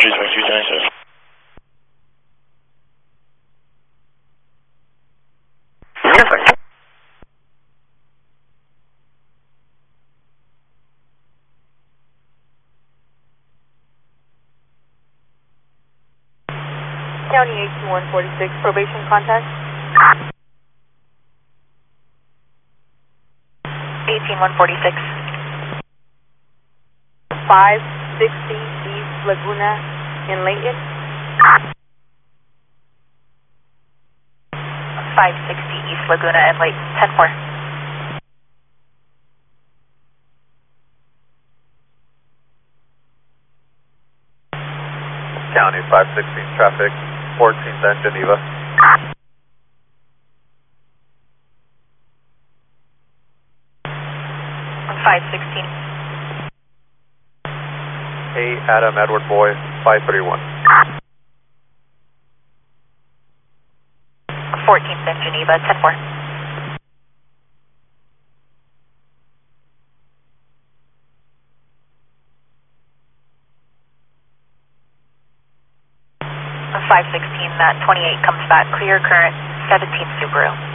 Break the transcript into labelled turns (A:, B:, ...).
A: 362
B: County 18146, probation contact.
C: 18146.
B: 560 East Laguna in Layton.
C: 560 East Laguna in Layton, 10-4.
D: County 516 traffic, 14th and Geneva.
C: On 516.
D: Hey, Adam Edward Boy, 531.
C: 14th and Geneva, 10-4. On 516, that 28 comes back, clear current, 17 Subaru.